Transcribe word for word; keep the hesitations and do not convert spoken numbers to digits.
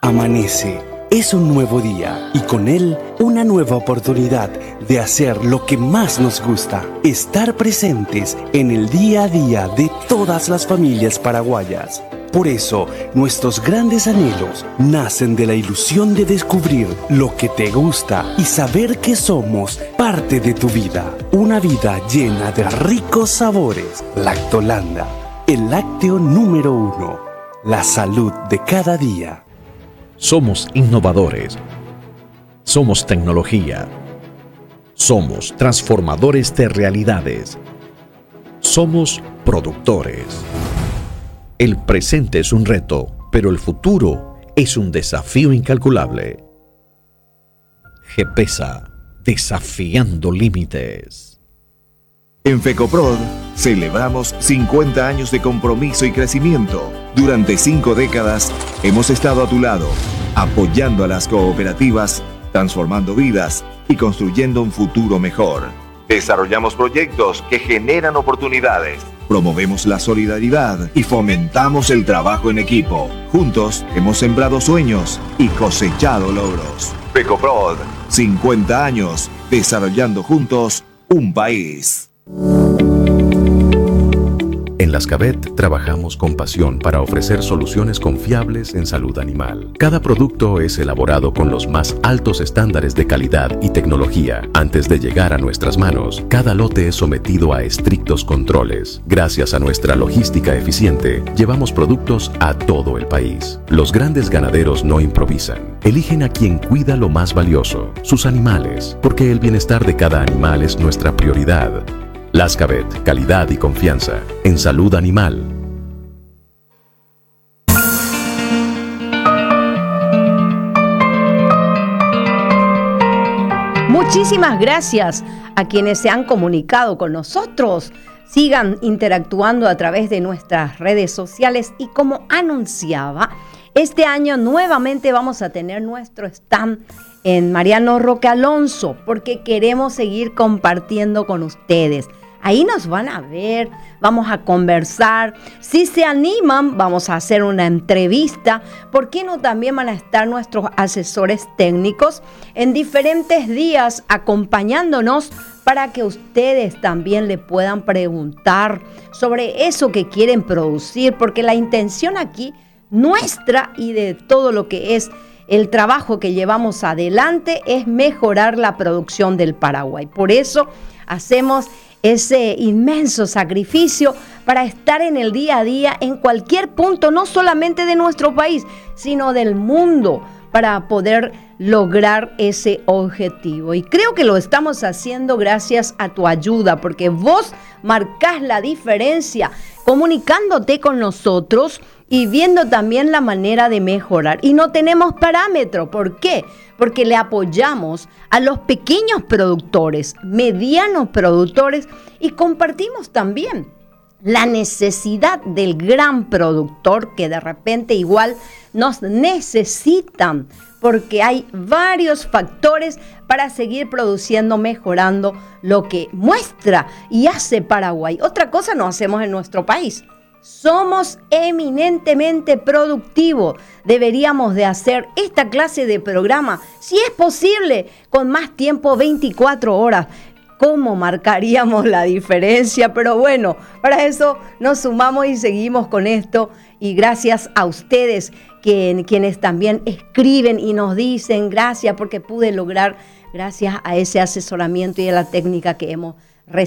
Amanece. Es un nuevo día y con él una nueva oportunidad de hacer lo que más nos gusta, estar presentes en el día a día de todas las familias paraguayas. Por eso, nuestros grandes anhelos nacen de la ilusión de descubrir lo que te gusta y saber que somos parte de tu vida. Una vida llena de ricos sabores. Lactolanda, el lácteo número uno. La salud de cada día. Somos innovadores. Somos tecnología. Somos transformadores de realidades. Somos productores. El presente es un reto, pero el futuro es un desafío incalculable. GEPESA, desafiando límites. En FECOPROD celebramos cincuenta años de compromiso y crecimiento. Durante cinco décadas hemos estado a tu lado, apoyando a las cooperativas, transformando vidas y construyendo un futuro mejor. Desarrollamos proyectos que generan oportunidades. Promovemos la solidaridad y fomentamos el trabajo en equipo. Juntos hemos sembrado sueños y cosechado logros. FECOPROD, cincuenta años, desarrollando juntos un país. En Lascavet trabajamos con pasión para ofrecer soluciones confiables en salud animal. Cada producto es elaborado con los más altos estándares de calidad y tecnología. Antes de llegar a nuestras manos, cada lote es sometido a estrictos controles. Gracias a nuestra logística eficiente, llevamos productos a todo el país. Los grandes ganaderos no improvisan. Eligen a quien cuida lo más valioso, sus animales, porque el bienestar de cada animal es nuestra prioridad. Lascavet, calidad y confianza en salud animal. Muchísimas gracias a quienes se han comunicado con nosotros. Sigan interactuando a través de nuestras redes sociales y como anunciaba, este año nuevamente vamos a tener nuestro stand en Mariano Roque Alonso porque queremos seguir compartiendo con ustedes. Ahí nos van a ver, vamos a conversar. Si se animan, vamos a hacer una entrevista. ¿Por qué no también van a estar nuestros asesores técnicos en diferentes días acompañándonos para que ustedes también le puedan preguntar sobre eso que quieren producir? Porque la intención aquí nuestra y de todo lo que es el trabajo que llevamos adelante es mejorar la producción del Paraguay. Por eso hacemos ese inmenso sacrificio para estar en el día a día en cualquier punto, no solamente de nuestro país, sino del mundo, para poder lograr ese objetivo. Y creo que lo estamos haciendo gracias a tu ayuda, porque vos marcás la diferencia comunicándote con nosotros y viendo también la manera de mejorar. Y no tenemos parámetro. ¿Por qué? Porque le apoyamos a los pequeños productores, medianos productores y compartimos también la necesidad del gran productor que de repente igual nos necesitan porque hay varios factores para seguir produciendo, mejorando lo que muestra y hace Paraguay. Otra cosa no hacemos en nuestro país. Somos eminentemente productivos. Deberíamos de hacer esta clase de programa, si es posible, con más tiempo, veinticuatro horas. ¿Cómo marcaríamos la diferencia? Pero bueno, para eso nos sumamos y seguimos con esto. Y gracias a ustedes, que, quienes también escriben y nos dicen gracias porque pude lograr, gracias a ese asesoramiento y a la técnica que hemos